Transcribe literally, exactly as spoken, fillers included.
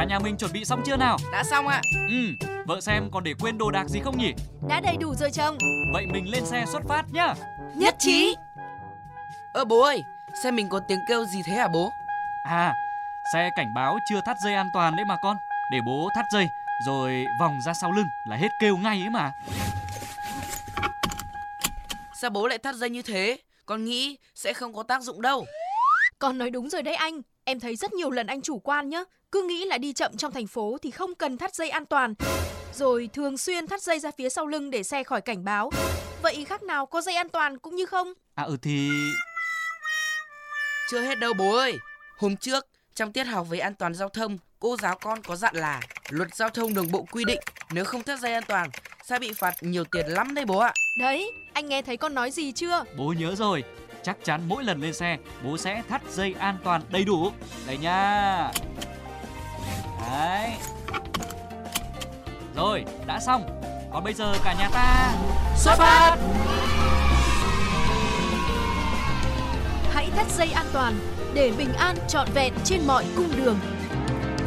Cả nhà mình chuẩn bị xong chưa nào? Đã xong ạ. Ừ, vợ xem còn để quên đồ đạc gì không nhỉ? Đã đầy đủ rồi chồng. Vậy mình lên xe xuất phát nhá. Nhất trí. Ơ bố ơi, xe mình có tiếng kêu gì thế hả bố? À, xe cảnh báo chưa thắt dây an toàn đấy mà con. Để bố thắt dây, rồi vòng ra sau lưng là hết kêu ngay ấy mà. Sao bố lại thắt dây như thế? Con nghĩ sẽ không có tác dụng đâu. Con nói đúng rồi đấy anh. Em thấy rất nhiều lần anh chủ quan nhá. Cứ nghĩ là đi chậm trong thành phố thì không cần thắt dây an toàn, rồi thường xuyên thắt dây ra phía sau lưng để xe khỏi cảnh báo. Vậy khác nào có dây an toàn cũng như không? À ừ thì... Chưa hết đâu bố ơi. Hôm trước, trong tiết học về an toàn giao thông, cô giáo con có dặn là luật giao thông đường bộ quy định nếu không thắt dây an toàn sẽ bị phạt nhiều tiền lắm đấy bố ạ. Đấy, anh nghe thấy con nói gì chưa? Bố nhớ rồi. Chắc chắn mỗi lần lên xe, bố sẽ thắt dây an toàn đầy đủ. Đây nha. Đấy. Rồi, đã xong. Còn bây giờ cả nhà ta Xuất phát! Hãy thắt dây an toàn để bình an trọn vẹn trên mọi cung đường.